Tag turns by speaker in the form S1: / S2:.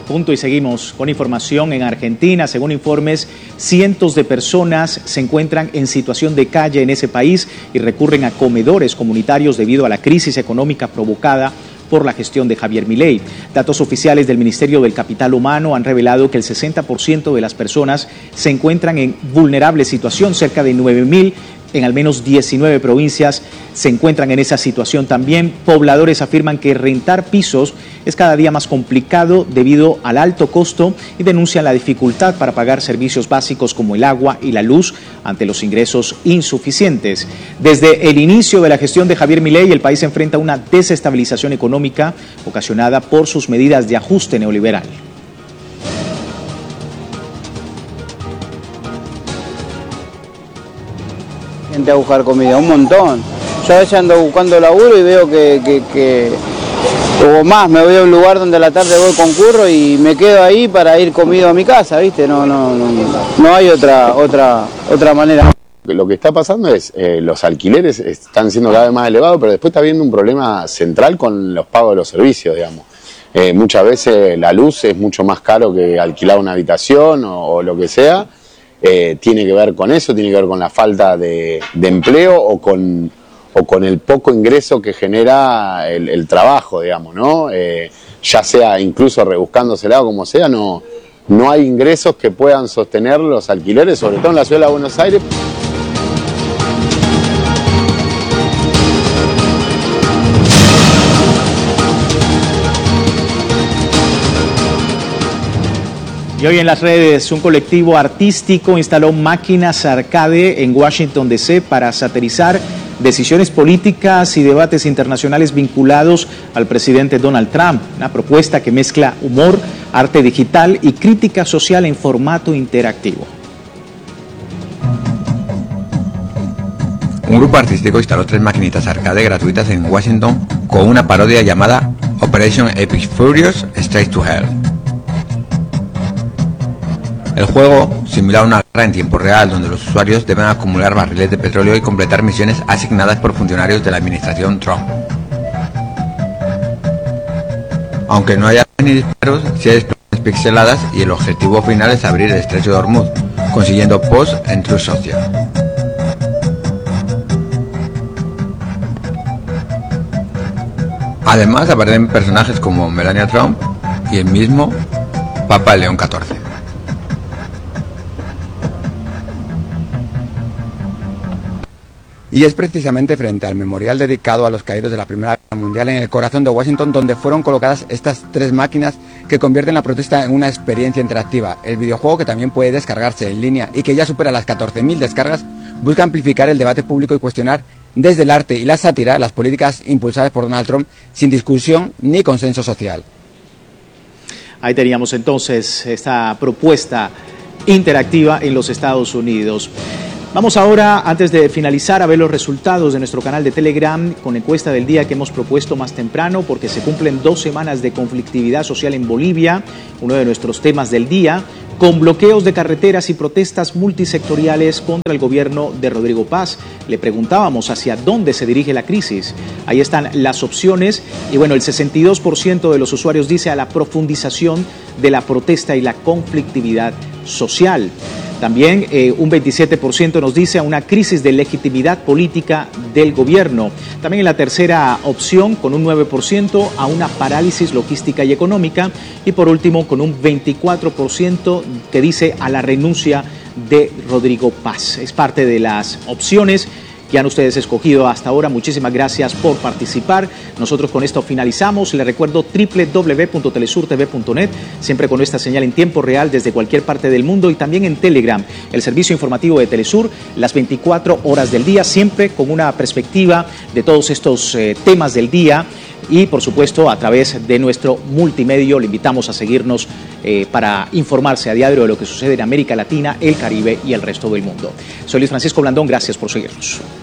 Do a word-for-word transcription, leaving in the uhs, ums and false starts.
S1: Punto y seguimos con información en Argentina. Según informes, cientos de personas se encuentran en situación de calle en ese país y recurren a comedores comunitarios debido a la crisis económica provocada por la gestión de Javier Milei. Datos oficiales del Ministerio del Capital Humano han revelado que el sesenta por ciento de las personas se encuentran en vulnerable situación. Cerca de nueve mil en al menos diecinueve provincias se encuentran en esa situación también. Pobladores afirman que rentar pisos es cada día más complicado debido al alto costo y denuncian la dificultad para pagar servicios básicos como el agua y la luz ante los ingresos insuficientes. Desde el inicio de la gestión de Javier Milei, el país enfrenta una desestabilización económica ocasionada por sus medidas de ajuste neoliberal.
S2: Gente a buscar comida, un montón. Yo a veces ando buscando laburo y veo que, que, que o más, me voy a un lugar donde a la tarde voy con curro y me quedo ahí para ir comido a mi casa, ¿viste? No, no, no, no hay otra, otra, otra manera.
S3: Lo que está pasando es eh, los alquileres están siendo cada vez más elevados, pero después está habiendo un problema central con los pagos de los servicios, digamos. Eh, muchas veces la luz es mucho más caro que alquilar una habitación o, o lo que sea. Eh, tiene que ver con eso, tiene que ver con la falta de, de empleo o con, o con el poco ingreso que genera el, el trabajo, digamos, ¿no? Eh, ya sea incluso rebuscándosela o como sea, no, no hay ingresos que puedan sostener los alquileres, sobre todo en la ciudad de Buenos Aires.
S1: Y hoy en las redes, un colectivo artístico instaló máquinas arcade en Washington D C para satirizar decisiones políticas y debates internacionales vinculados al presidente Donald Trump. Una propuesta que mezcla humor, arte digital y crítica social en formato interactivo.
S4: Un grupo artístico instaló tres maquinitas arcade gratuitas en Washington con una parodia llamada Operation Epic Furious Straight to Hell. El juego simula una guerra en tiempo real donde los usuarios deben acumular barriles de petróleo y completar misiones asignadas por funcionarios de la administración Trump. Aunque no haya ni disparos, sí hay explosiones pixeladas y el objetivo final es abrir el estrecho de Hormuz, consiguiendo post en Truth Social. Además aparecen personajes como Melania Trump y el mismo Papa León catorce. Y es precisamente frente al memorial dedicado a los caídos de la Primera Guerra Mundial en el corazón de Washington donde fueron colocadas estas tres máquinas que convierten la protesta en una experiencia interactiva. El videojuego, que también puede descargarse en línea y que ya supera las catorce mil descargas, busca amplificar el debate público y cuestionar desde el arte y la sátira las políticas impulsadas por Donald Trump sin discusión ni consenso social.
S1: Ahí teníamos entonces esta propuesta interactiva en los Estados Unidos. Vamos ahora, antes de finalizar, a ver los resultados de nuestro canal de Telegram con encuesta del día que hemos propuesto más temprano, porque se cumplen dos semanas de conflictividad social en Bolivia, uno de nuestros temas del día, con bloqueos de carreteras y protestas multisectoriales contra el gobierno de Rodrigo Paz. Le preguntábamos hacia dónde se dirige la crisis. Ahí están las opciones y bueno, el sesenta y dos por ciento de los usuarios dice a la profundización de la protesta y la conflictividad social. También eh, un veintisiete por ciento nos dice a una crisis de legitimidad política del gobierno. También en la tercera opción, con un nueve por ciento, a una parálisis logística y económica. Y por último, con un veinticuatro por ciento que dice a la renuncia de Rodrigo Paz. Es parte de las opciones que han ustedes escogido hasta ahora. Muchísimas gracias por participar. Nosotros con esto finalizamos. Les recuerdo doble u doble u doble u punto telesur t v punto net, siempre con esta señal en tiempo real desde cualquier parte del mundo y también en Telegram, el servicio informativo de Telesur, las veinticuatro horas del día, siempre con una perspectiva de todos estos eh, temas del día. Y por supuesto a través de nuestro multimedio le invitamos a seguirnos eh, para informarse a diario de lo que sucede en América Latina, el Caribe y el resto del mundo. Soy Luis Francisco Blandón, gracias por seguirnos.